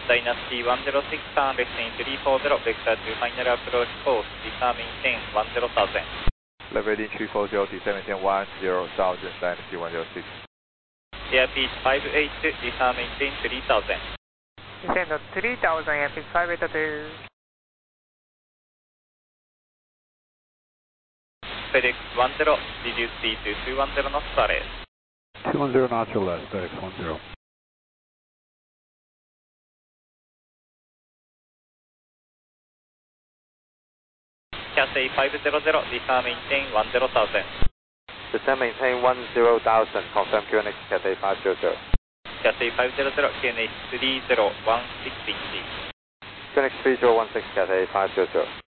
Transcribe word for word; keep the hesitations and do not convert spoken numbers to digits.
Dynasty one zero six turn left in three four zero, vector to final approach course, descend maintain one zero thousand. Level heading three four zero, descend maintain one zero thousand, Dynasty one zero six. Airspeed five eight two, descend maintain three thousand. Descend three thousand, airspeed five eight two. FedEx one zero, reduce speed to two one zero knots or less. two one zero knots or less, FedEx one zero. Cathay five zero zero, descend maintain one zero thousand. Descend maintain one zero thousand, confirm Q N X Cathay five zero zero. Cathay five zero zero, Q N H three zero one six inch. Q N X three zero one six, Cathay five zero zero.